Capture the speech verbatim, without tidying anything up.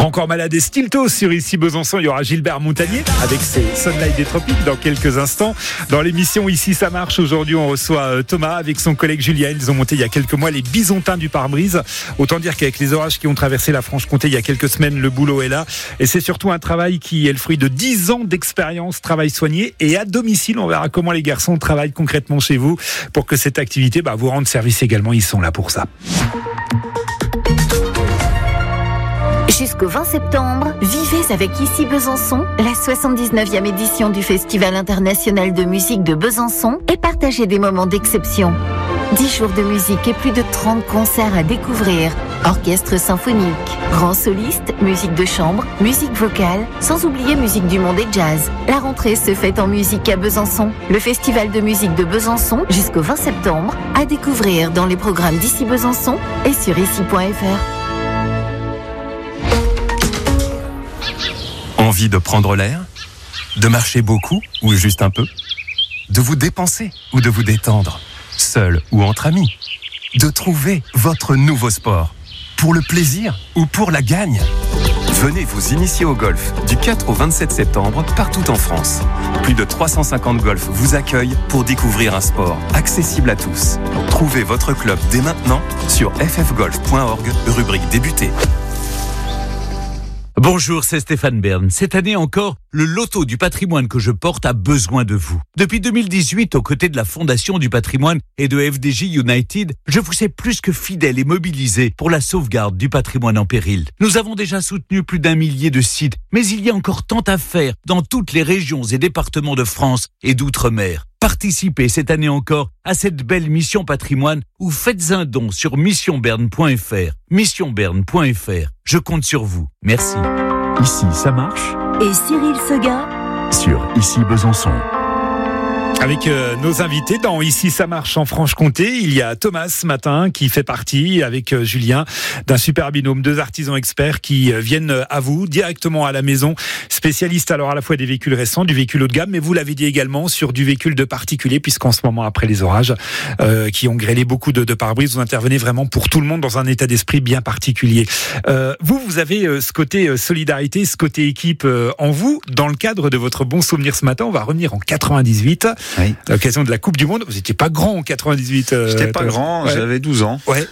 Grand Corps Malade et Stilto sur Ici Besançon. Il y aura Gilbert Montagnier avec ses Sunlight des Tropiques dans quelques instants. Dans l'émission Ici ça marche, aujourd'hui on reçoit Thomas avec son collègue Julien. Ils ont monté il y a quelques mois les Bisontins du pare-brise. Autant dire qu'avec les orages qui ont traversé la Franche-Comté il y a quelques semaines, le boulot est là. Et c'est surtout un travail qui est le fruit de dix ans d'expérience, travail soigné et à domicile. On verra comment les garçons travaillent concrètement chez vous pour que cette activité bah, vous rende service également. Ils sont là pour ça. Jusqu'au vingt septembre, vivez avec Ici Besançon, la soixante-dix-neuvième édition du Festival international de musique de Besançon et partagez des moments d'exception. dix jours de musique et plus de trente concerts à découvrir. Orchestre symphonique, grands solistes, musique de chambre, musique vocale, sans oublier musique du monde et jazz. La rentrée se fait en musique à Besançon. Le Festival de musique de Besançon jusqu'au vingt septembre, à découvrir dans les programmes d'Ici Besançon et sur ici point f r. Envie de prendre l'air ? De marcher beaucoup ou juste un peu ? De vous dépenser ou de vous détendre ? Seul ou entre amis ? De trouver votre nouveau sport ? Pour le plaisir ou pour la gagne ? Venez vous initier au golf du quatre au vingt-sept septembre partout en France. Plus de trois cent cinquante golfs vous accueillent pour découvrir un sport accessible à tous. Trouvez votre club dès maintenant sur f f golf point org, rubrique débuter. Bonjour, c'est Stéphane Bern. Cette année encore, le loto du patrimoine que je porte a besoin de vous. Depuis deux mille dix-huit, aux côtés de la Fondation du patrimoine et de F D J United, je vous sais plus que fidèle et mobilisé pour la sauvegarde du patrimoine en péril. Nous avons déjà soutenu plus d'un millier de sites, mais il y a encore tant à faire dans toutes les régions et départements de France et d'outre-mer. Participez cette année encore à cette belle mission patrimoine ou faites un don sur mission bern point f r. mission bern point f r. Je compte sur vous. Merci. Ici, ça marche. Et Cyril Seguin Sur Ici Besançon. Avec euh, nos invités dans Ici ça marche en Franche-Comté, il y a Thomas ce matin qui fait partie avec euh, Julien d'un super binôme, deux artisans experts qui euh, viennent à vous directement à la maison, spécialistes alors à la fois des véhicules récents, du véhicule haut de gamme, mais vous l'avez dit également sur du véhicule de particulier, puisqu'en ce moment après les orages euh, qui ont grêlé beaucoup de, de pare-brise, vous intervenez vraiment pour tout le monde dans un état d'esprit bien particulier. Euh, vous, vous avez euh, ce côté euh, solidarité, ce côté équipe euh, en vous, dans le cadre de votre bon souvenir ce matin. On va revenir en quatre-vingt-dix-huit. Oui. À l'occasion de la Coupe du Monde. Vous n'étiez pas grand en quatre-vingt-dix-huit. Euh, J'étais pas Thomas. grand, Ouais. j'avais douze ans. Ouais.